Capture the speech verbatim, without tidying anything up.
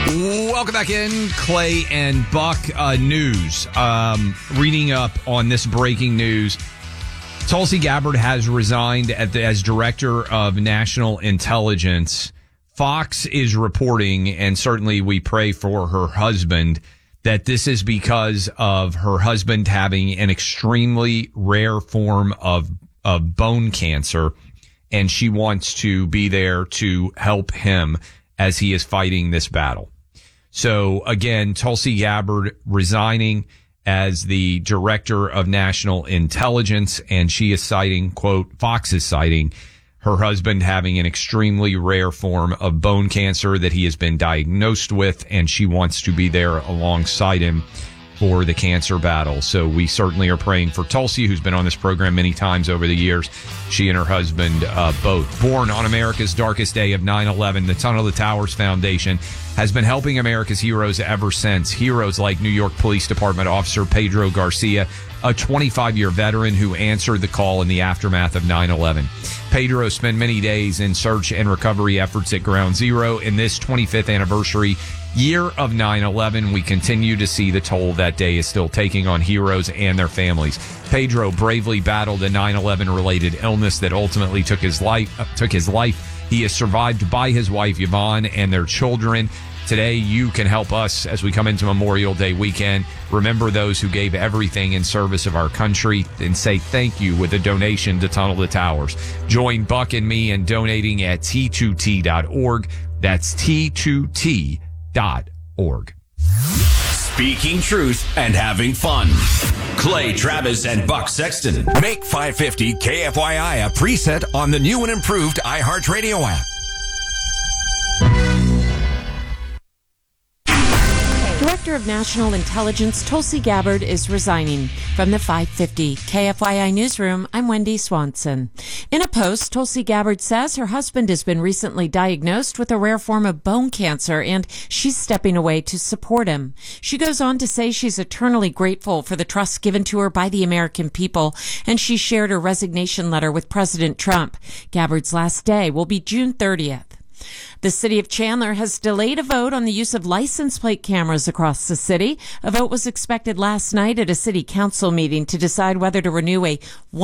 Welcome back in, Clay and Buck. Uh, news. Um, reading up on this breaking news. Tulsi Gabbard has resigned at the, as Director of National Intelligence. Fox is reporting, and certainly we pray for her husband, that this is because of her husband having an extremely rare form of, of bone cancer, and she wants to be there to help him as he is fighting this battle. So again, Tulsi Gabbard resigning as the Director of National Intelligence, and she is citing, quote, Fox is citing her husband having an extremely rare form of bone cancer that he has been diagnosed with, and she wants to be there alongside him for the cancer battle. So we certainly are praying for Tulsi, who's been on this program many times over the years. She and her husband, uh, both. Born on America's darkest day of nine eleven, the Tunnel to Towers Foundation has been helping America's heroes ever since. Heroes like New York Police Department Officer Pedro Garcia, a twenty-five-year veteran who answered the call in the aftermath of nine eleven. Pedro spent many days in search and recovery efforts at Ground Zero. In this twenty-fifth anniversary year of nine eleven, we continue to see the toll that day is still taking on heroes and their families. Pedro bravely battled a nine eleven related illness that ultimately took his life. Uh, took his life. He is survived by his wife Yvonne and their children. Today, you can help us as we come into Memorial Day weekend. Remember those who gave everything in service of our country and say thank you with a donation to Tunnel to Towers. Join Buck and me in donating at T two T dot org. That's T two T dot org. Speaking truth and having fun. Clay Travis and Buck Sexton. Make five fifty K F Y I a preset on the new and improved iHeartRadio app. Director of National Intelligence Tulsi Gabbard is resigning. From the five fifty K F Y I newsroom, I'm Wendy Swanson. In a post, Tulsi Gabbard says her husband has been recently diagnosed with a rare form of bone cancer, and she's stepping away to support him. She goes on to say she's eternally grateful for the trust given to her by the American people, and she shared her resignation letter with President Trump. Gabbard's last day will be June thirtieth. The city of Chandler has delayed a vote on the use of license plate cameras across the city. A vote was expected last night at a city council meeting to decide whether to renew a